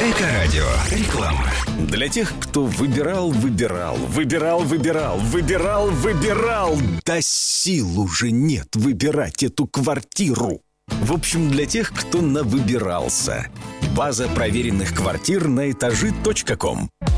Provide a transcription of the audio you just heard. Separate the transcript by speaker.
Speaker 1: Эко-радио. Реклама. Для тех, кто выбирал, да сил уже нет выбирать эту квартиру. В общем, для тех, кто навыбирался. База проверенных квартир на этажи.ком.